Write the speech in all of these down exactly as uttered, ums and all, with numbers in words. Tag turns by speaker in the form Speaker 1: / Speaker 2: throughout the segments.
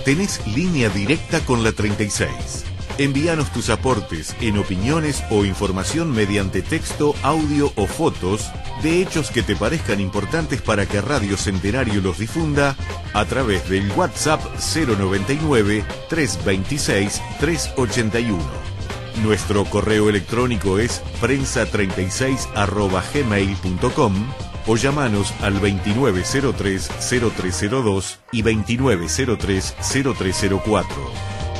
Speaker 1: tenés línea directa con la treinta y seis. Envíanos tus aportes en opiniones o información mediante texto, audio o fotos de hechos que te parezcan importantes para que Radio Centenario los difunda a través del WhatsApp cero noventa y nueve, trescientos veintiséis, trescientos ochenta y uno. Nuestro correo electrónico es prensa treinta y seis arroba gmail punto com o llamanos al veintinueve cero tres, cero tres cero dos y veintinueve cero tres, cero tres cero cuatro.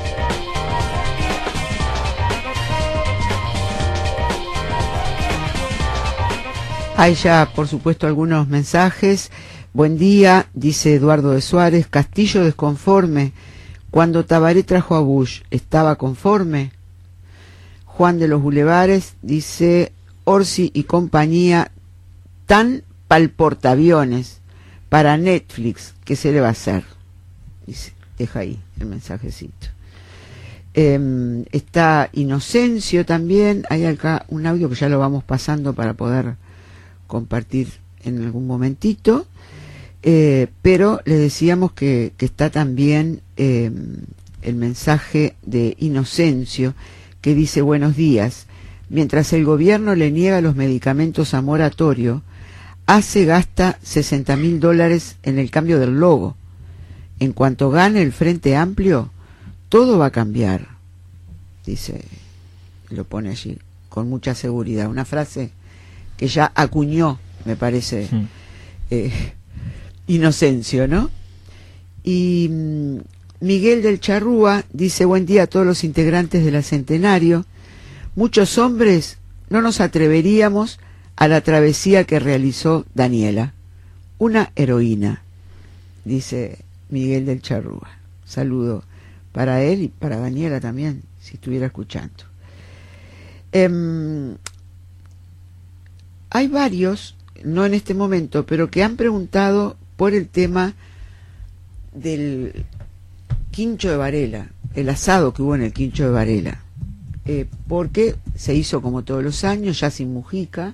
Speaker 2: Hay ya, por supuesto, algunos mensajes. Buen día, dice Eduardo de Suárez. Castillo desconforme. Cuando Tabaré trajo a Bush, ¿estaba conforme? Juan de los Bulevares dice: Orsi y compañía tan pal portaaviones para Netflix, ¿qué se le va a hacer? Dice, deja ahí el mensajecito. Eh, está Inocencio también. Hay acá un audio que ya lo vamos pasando para poder compartir en algún momentito, eh, pero le decíamos que, que está también eh, el mensaje de Inocencio, que dice: buenos días, mientras el gobierno le niega los medicamentos a moratorio, hace gasta sesenta mil dólares en el cambio del logo. En cuanto gane el Frente Amplio, todo va a cambiar, dice, lo pone allí con mucha seguridad, una frase que ya acuñó, me parece, sí. eh, Inocencio, ¿no? Y mm, Miguel del Charrúa dice: buen día a todos los integrantes de la Centenario. Muchos hombres no nos atreveríamos a la travesía que realizó Daniela. Una heroína, dice Miguel del Charrúa. Saludo para él y para Daniela también, si estuviera escuchando. Eh, Hay varios, no en este momento, pero que han preguntado por el tema del Quincho de Varela, el asado que hubo en el Quincho de Varela, eh, porque se hizo como todos los años, ya sin Mujica.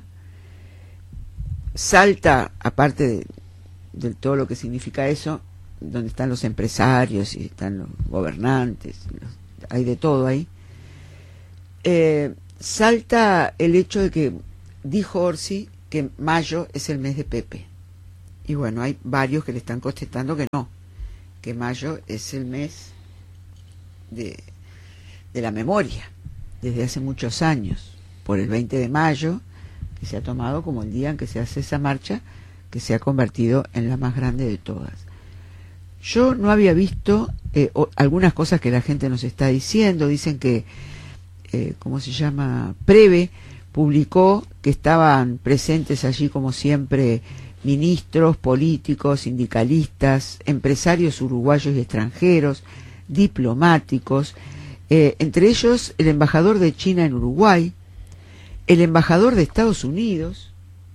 Speaker 2: Salta, aparte de, de todo lo que significa eso, donde están los empresarios y están los gobernantes, los, hay de todo ahí, eh, salta el hecho de que dijo Orsi que mayo es el mes de Pepe. Y bueno, hay varios que le están contestando que no, que mayo es el mes de, de la memoria, desde hace muchos años, por el veinte de mayo, que se ha tomado como el día en que se hace esa marcha, que se ha convertido en la más grande de todas. Yo no había visto eh, o, algunas cosas que la gente nos está diciendo. Dicen que, eh, ¿cómo se llama? Preve publicó que estaban presentes allí, como siempre, ministros, políticos, sindicalistas, empresarios uruguayos y extranjeros, diplomáticos, eh, entre ellos el embajador de China en Uruguay, el embajador de Estados Unidos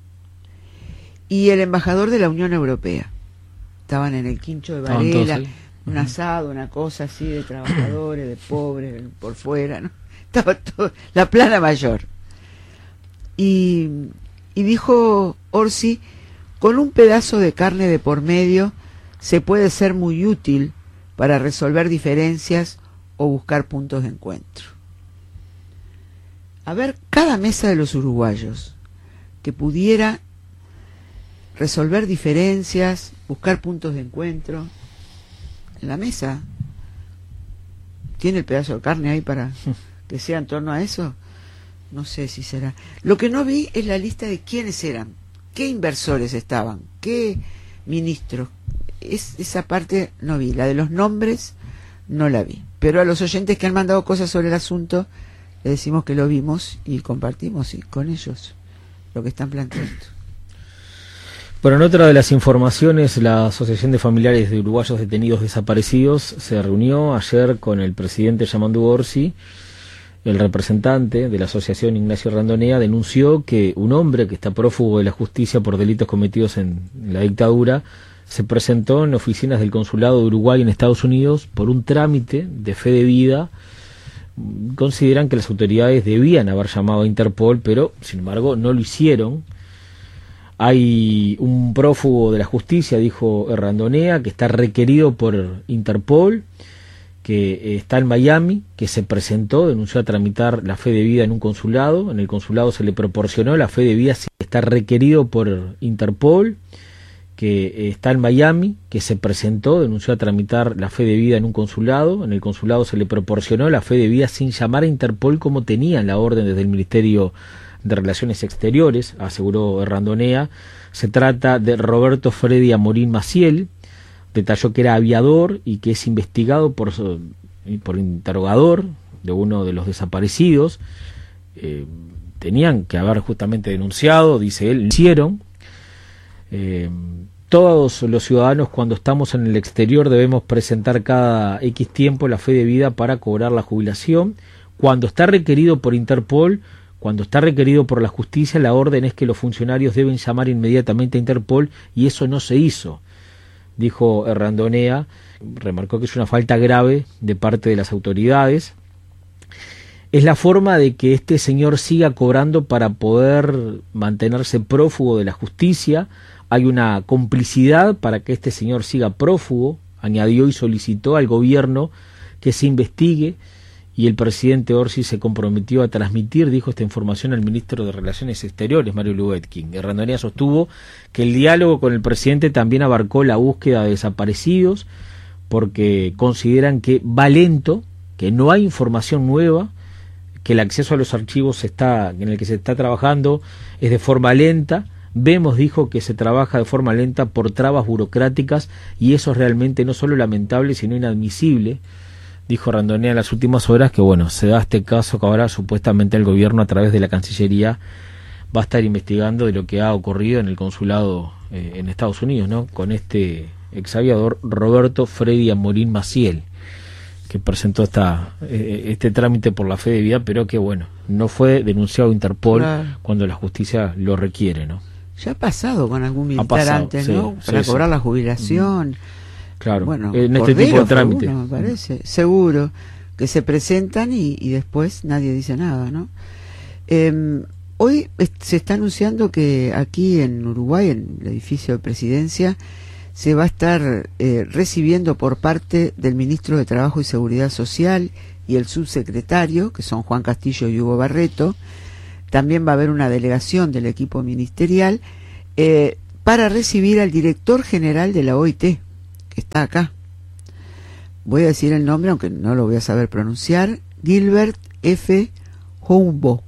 Speaker 2: y el embajador de la Unión Europea. Estaban en el Quincho de Varela, un asado, una cosa así de trabajadores, de pobres, por fuera, ¿no? Estaba todo, la plana mayor. Y, y dijo Orsi: con un pedazo de carne de por medio se puede ser muy útil para resolver diferencias o buscar puntos de encuentro. A ver, cada mesa de los uruguayos que pudiera resolver diferencias, buscar puntos de encuentro, en la mesa, ¿tiene el pedazo de carne ahí para que sea en torno a eso? No sé si será. Lo que no vi es la lista de quiénes eran, qué inversores estaban, qué ministros. Es, esa parte no vi. La de los nombres no la vi. Pero a los oyentes que han mandado cosas sobre el asunto, le decimos que lo vimos y compartimos y con ellos lo que están planteando.
Speaker 3: Bueno, en otra de las informaciones, la Asociación de Familiares de Uruguayos Detenidos Desaparecidos se reunió ayer con el presidente Yamandu Orsi. El representante de la asociación, Ignacio Randonea, denunció que un hombre que está prófugo de la justicia por delitos cometidos en la dictadura se presentó en oficinas del Consulado de Uruguay en Estados Unidos por un trámite de fe de vida. Consideran que las autoridades debían haber llamado a Interpol, pero sin embargo no lo hicieron. hay un prófugo de la justicia, dijo Errandonea, que está requerido por Interpol, que está en Miami, que se presentó, denunció a tramitar la fe de vida en un consulado. En el consulado se le proporcionó la fe de vida, está requerido por Interpol, que está en Miami, que se presentó, denunció a tramitar la fe de vida en un consulado. En el consulado se le proporcionó la fe de vida sin llamar a Interpol como tenían la orden desde el Ministerio de Relaciones Exteriores, aseguró Errandonea. Se trata de Roberto Freddy Amorín Maciel. Detalló que era aviador y que es investigado por, por interrogador de uno de los desaparecidos. Eh, tenían que haber justamente denunciado, dice él, hicieron. Eh, todos los ciudadanos cuando estamos en el exterior debemos presentar cada X tiempo la fe de vida para cobrar la jubilación. Cuando está requerido por Interpol, cuando está requerido por la justicia, la orden es que los funcionarios deben llamar inmediatamente a Interpol y eso no se hizo, dijo Errandonea. Remarcó que es una falta grave de parte de las autoridades. Es la forma de que este señor siga cobrando para poder mantenerse prófugo de la justicia. Hay una complicidad para que este señor siga prófugo, añadió, y solicitó al gobierno que se investigue, y el presidente Orsi se comprometió a transmitir, dijo, esta información al ministro de Relaciones Exteriores, Mario Lubetkin. Errandonea sostuvo que el diálogo con el presidente también abarcó la búsqueda de desaparecidos, porque consideran que va lento, que no hay información nueva, que el acceso a los archivos está, en el que se está trabajando es de forma lenta. Vemos, dijo, que se trabaja de forma lenta por trabas burocráticas y eso es realmente no solo lamentable, sino inadmisible. Dijo Errandonea en las últimas horas que, bueno, se da este caso que ahora supuestamente el gobierno a través de la Cancillería va a estar investigando de lo que ha ocurrido en el consulado eh, en Estados Unidos, ¿no? Con este exaviador Roberto Freddy Amorín Maciel, que presentó esta, eh, este trámite por la fe de vida, pero que, bueno, no fue denunciado a Interpol claro. cuando la justicia lo requiere, ¿no?
Speaker 2: Ya ha pasado con algún militar pasado, antes, sí, ¿no? Para sí, cobrar sí. la jubilación.
Speaker 3: Claro,
Speaker 2: bueno,
Speaker 3: en este tipo de trámite.
Speaker 2: Uno, me parece, seguro, que se presentan y, y después nadie dice nada, ¿no? Eh, hoy se está anunciando que aquí en Uruguay, en el edificio de Presidencia, se va a estar eh, recibiendo por parte del ministro de Trabajo y Seguridad Social y el subsecretario, que son Juan Castillo y Hugo Barreto. También va a haber una delegación del equipo ministerial eh, para recibir al director general de la O I T, que está acá. Voy a decir el nombre, aunque no lo voy a saber pronunciar. Gilbert F. Houmbo.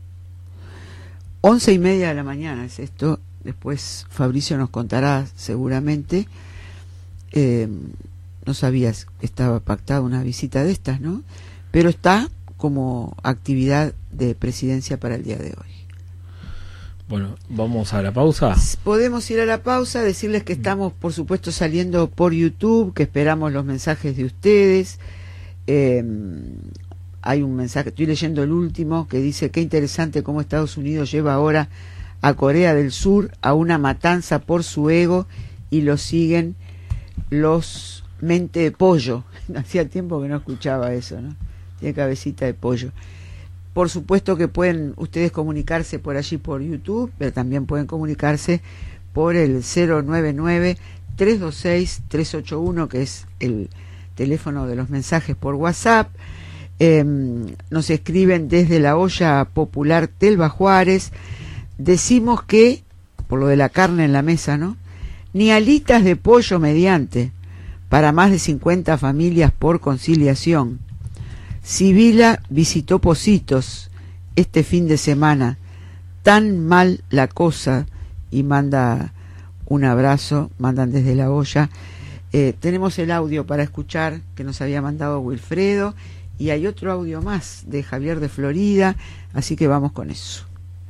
Speaker 2: Once y media de la mañana es esto. Después Fabricio nos contará seguramente. Eh, no sabías que estaba pactada una visita de estas, ¿no? Pero está como actividad de presidencia para el día de hoy.
Speaker 3: Bueno, vamos a la pausa.
Speaker 2: Podemos ir a la pausa, decirles que estamos, por supuesto, saliendo por YouTube, que esperamos los mensajes de ustedes. Eh, hay un mensaje, estoy leyendo el último, que dice: qué interesante cómo Estados Unidos lleva ahora a Corea del Sur a una matanza por su ego y lo siguen los mente de pollo. Hacía tiempo que no escuchaba eso, ¿no? Tiene cabecita de pollo. Por supuesto que pueden ustedes comunicarse por allí por YouTube, pero también pueden comunicarse por el cero nueve nueve, tres dos seis, tres ocho uno, que es el teléfono de los mensajes por WhatsApp. Eh, nos escriben desde la olla popular Telva Juárez. Decimos que, por lo de la carne en la mesa, ¿no? Ni alitas de pollo mediante, para más de cincuenta familias por conciliación. Sibila visitó Positos este fin de semana. Tan mal la cosa, y manda un abrazo, mandan desde la olla. Eh, tenemos el audio para escuchar que nos había mandado Wilfredo, y hay otro audio más de Javier de Florida, así que vamos con eso.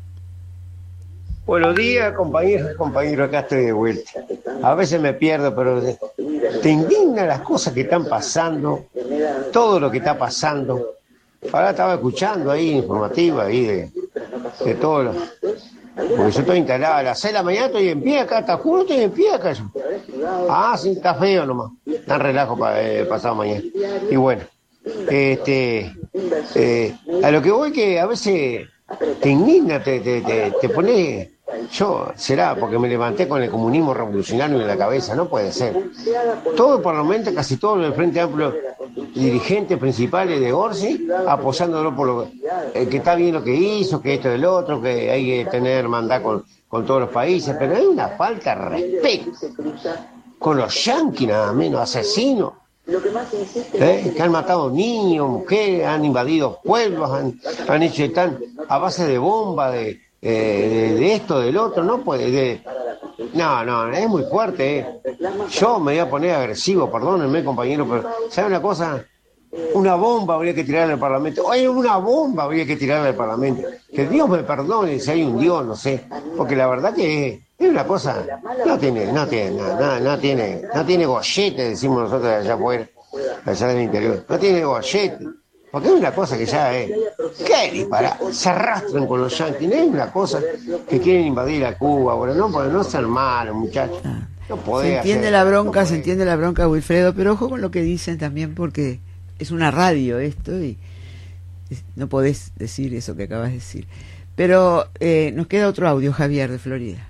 Speaker 4: Buenos días, compañeros y compañeros, acá estoy de vuelta. A veces me pierdo, pero te indignan las cosas que están pasando, todo lo que está pasando. Ahora estaba escuchando ahí, informativa, ahí de, de todo lo... Porque yo estoy instalado a las seis de la mañana, estoy en pie acá, te juro, estoy en pie acá. Yo. Ah, sí, está feo nomás, tan relajo para eh, pasado mañana. Y bueno, este, eh, a lo que voy que a veces te indigna, te, te, te, te pone Yo, será porque me levanté con el comunismo revolucionario en la cabeza, no puede ser. Todo el Parlamento, casi todo el Frente Amplio, dirigentes principales de Orsi, apoyándolo por lo eh, que está bien lo que hizo, que esto y lo otro, que hay que tener hermandad con, con todos los países, pero hay una falta de respeto con los yanquis, nada menos, asesinos. ¿Eh? Que han matado niños, mujeres, han invadido pueblos, han, han hecho tan a base de bomba, de, eh, de, de esto, del otro, no puede, de, no, no, es muy fuerte, eh. Yo me voy a poner agresivo, perdónenme compañero, pero ¿sabe una cosa? Una bomba habría que tirarle al Parlamento, oye, una bomba habría que tirarle al Parlamento, que Dios me perdone si hay un Dios, no sé, porque la verdad que es una cosa, no tiene, no tiene, no, no, no tiene, no tiene gollete, decimos nosotros de allá afuera, allá del interior, no tiene gollete, porque es una cosa que ya es, ¿qué disparar? Se arrastran con los yanquis, no es una cosa que quieren invadir a Cuba, bueno, no, porque no sean malos, muchachos. No podés
Speaker 2: se entiende
Speaker 4: hacer,
Speaker 2: la bronca,
Speaker 4: no
Speaker 2: se entiende la bronca, Wilfredo, pero ojo con lo que dicen también, porque es una radio esto y no podés decir eso que acabas de decir. Pero eh, nos queda otro audio, Javier de Florida.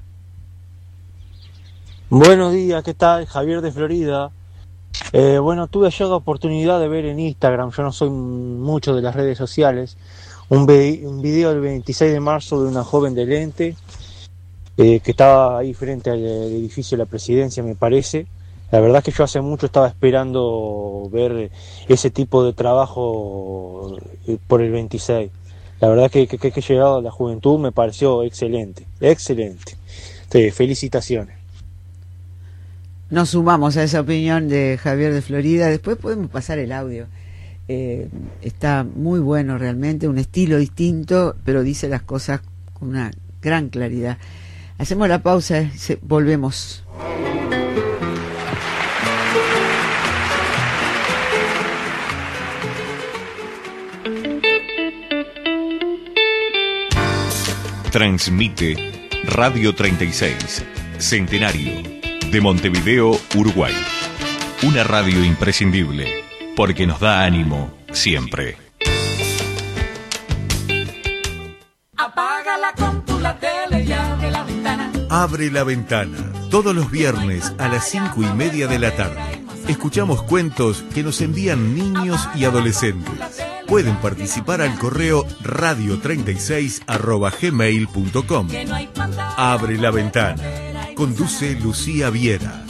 Speaker 5: Buenos días, ¿qué tal? Javier de Florida. Eh, bueno, tuve yo la oportunidad de ver en Instagram, yo no soy mucho de las redes sociales, un, ve- un video del veintiséis de marzo de una joven de lente eh, que estaba ahí frente al edificio de la presidencia, me parece. La verdad es que yo hace mucho estaba esperando ver ese tipo de trabajo por el veintiséis. La verdad que que, que he llegado a la juventud me pareció excelente, excelente. Sí, felicitaciones.
Speaker 2: Nos sumamos a esa opinión de Javier de Florida. Después podemos pasar el audio. Eh, está muy bueno realmente, un estilo distinto, pero dice las cosas con una gran claridad. Hacemos la pausa y volvemos.
Speaker 1: Transmite Radio treinta y seis, Centenario, de Montevideo, Uruguay. Una radio imprescindible, porque nos da ánimo siempre.
Speaker 6: Apágala con tu la tele y abre la ventana.
Speaker 1: Abre la ventana, todos los viernes a las cinco y media de la tarde. Escuchamos cuentos que nos envían niños y adolescentes. Pueden participar al correo radio treinta y seis arroba gmail punto com. Abre la ventana. Conduce Lucía Viera.